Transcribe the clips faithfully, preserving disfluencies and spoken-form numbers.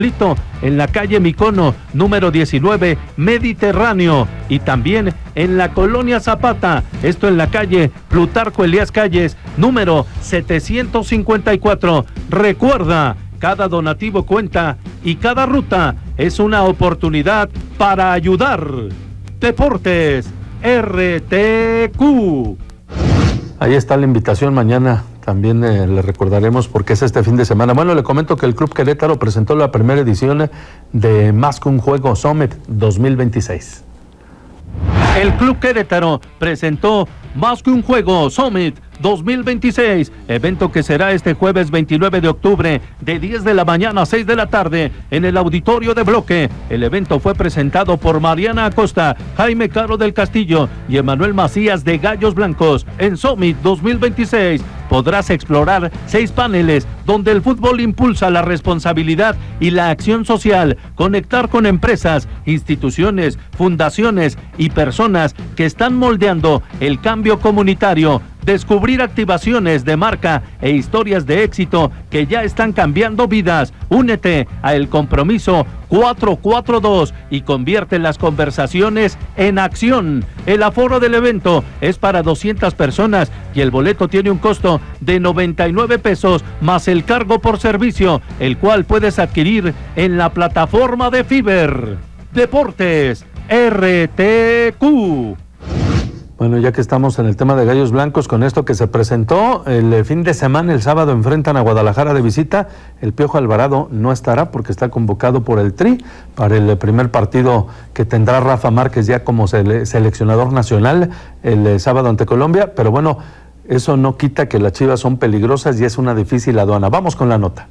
en la calle Micono, número diecinueve, Mediterráneo, y también en la colonia Zapata, esto en la calle Plutarco Elías Calles, número setecientos cincuenta y cuatro. Recuerda, cada donativo cuenta y cada ruta es una oportunidad para ayudar. Deportes R T Q. Ahí está la invitación mañana. También eh, le recordaremos porque es este fin de semana. Bueno, le comento que el Club Querétaro presentó la primera edición de Más que un Juego Summit dos mil veintiséis. El Club Querétaro presentó Más que un Juego Summit dos mil veintiséis, evento que será este jueves veintinueve de octubre de diez de la mañana a seis de la tarde en el auditorio de Bloque. El evento fue presentado por Mariana Acosta, Jaime Caro del Castillo y Emanuel Macías de Gallos Blancos. En Summit dos mil veintiséis podrás explorar seis paneles donde el fútbol impulsa la responsabilidad y la acción social, conectar con empresas, instituciones, fundaciones y personas que están moldeando el cambio comunitario, descubrir activaciones de marca e historias de éxito que ya están cambiando vidas. Únete a el compromiso cuatro cuatro dos y convierte las conversaciones en acción. El aforo del evento es para doscientas personas y el boleto tiene un costo de noventa y nueve pesos más el cargo por servicio, el cual puedes adquirir en la plataforma de Fiber. Deportes R T Q. Bueno, ya que estamos en el tema de Gallos Blancos, con esto que se presentó el fin de semana, el sábado enfrentan a Guadalajara de visita. El Piojo Alvarado no estará porque está convocado por el Tri para el primer partido que tendrá Rafa Márquez ya como sele- seleccionador nacional el sábado ante Colombia. Pero bueno, eso no quita que las Chivas son peligrosas y es una difícil aduana. Vamos con la nota.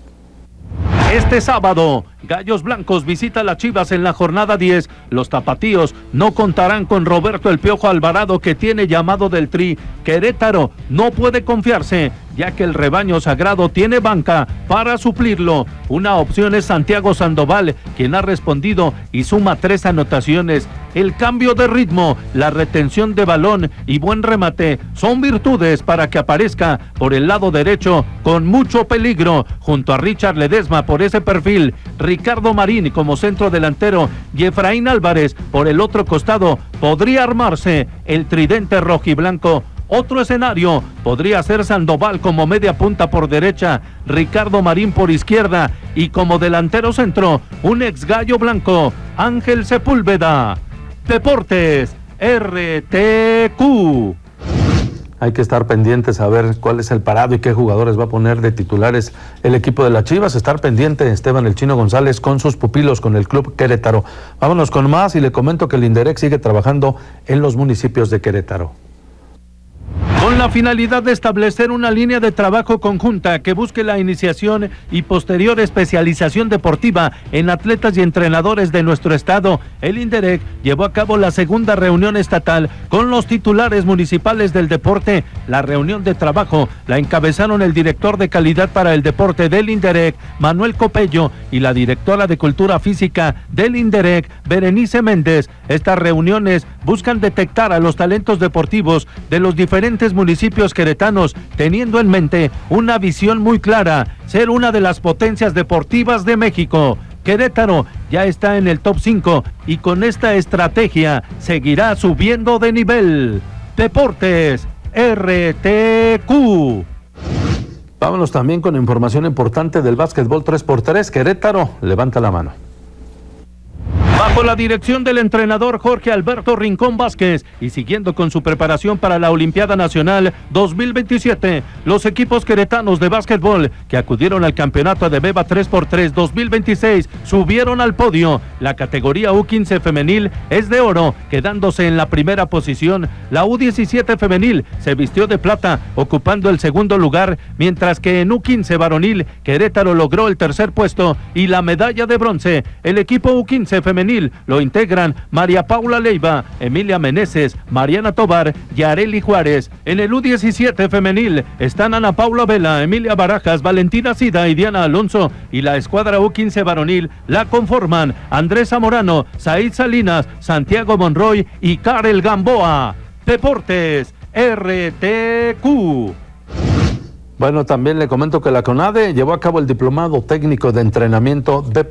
Este sábado, Gallos Blancos visita a las Chivas en la jornada diez. Los tapatíos no contarán con Roberto El Piojo Alvarado, que tiene llamado del Tri. Querétaro no puede confiarse, ya que el rebaño sagrado tiene banca para suplirlo. Una opción es Santiago Sandoval, quien ha respondido y suma tres anotaciones. El cambio de ritmo, la retención de balón y buen remate son virtudes para que aparezca por el lado derecho con mucho peligro, junto a Richard Ledesma por ese perfil, Ricardo Marín como centro delantero y Efraín Álvarez por el otro costado. Podría armarse el tridente rojiblanco. Otro escenario podría ser Sandoval como media punta por derecha, Ricardo Marín por izquierda y como delantero centro, un ex gallo blanco, Ángel Sepúlveda. Deportes R T Q. Hay que estar pendientes a ver cuál es el parado y qué jugadores va a poner de titulares el equipo de las Chivas. Estar pendiente Esteban El Chino González con sus pupilos con el Club Querétaro. Vámonos con más y le comento que el INDEREC sigue trabajando en los municipios de Querétaro. Con la finalidad de establecer una línea de trabajo conjunta que busque la iniciación y posterior especialización deportiva en atletas y entrenadores de nuestro estado, el INDEREC llevó a cabo la segunda reunión estatal con los titulares municipales del deporte. La reunión de trabajo la encabezaron el director de calidad para el deporte del INDEREC, Manuel Copello, y la directora de cultura física del INDEREC, Berenice Méndez. Estas reuniones buscan detectar a los talentos deportivos de los diferentes municipios queretanos, teniendo en mente una visión muy clara: ser una de las potencias deportivas de México. Querétaro ya está en el top cinco y con esta estrategia seguirá subiendo de nivel. Deportes R T Q. Vámonos también con información importante del básquetbol tres por tres. Querétaro levanta la mano. Bajo la dirección del entrenador Jorge Alberto Rincón Vázquez y siguiendo con su preparación para la Olimpiada Nacional dos mil veintisiete, los equipos queretanos de básquetbol que acudieron al campeonato de Beba tres por tres dos mil veintiséis subieron al podio. La categoría U quince femenil es de oro, quedándose en la primera posición. La U diecisiete femenil se vistió de plata, ocupando el segundo lugar, mientras que en U quince varonil, Querétaro logró el tercer puesto y la medalla de bronce. El equipo U quince femenil lo integran María Paula Leiva, Emilia Meneses, Mariana Tobar y Areli Juárez. En el U diecisiete femenil están Ana Paula Vela, Emilia Barajas, Valentina Sida y Diana Alonso, y la escuadra U quince varonil la conforman Andrés Zamorano, Said Salinas, Santiago Monroy y Karel Gamboa. Deportes R T Q. Bueno, también le comento que la CONADE llevó a cabo el diplomado técnico de entrenamiento de